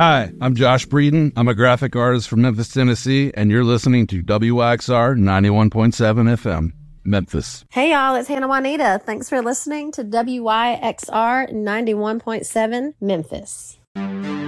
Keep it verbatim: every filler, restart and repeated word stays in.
Hi, I'm Josh Breeden. I'm a graphic artist from Memphis, Tennessee, and you're listening to W Y X R ninety-one point seven F M, Memphis. Hey, y'all, it's Hannah Juanita. Thanks for listening to W Y X R ninety-one point seven, Memphis.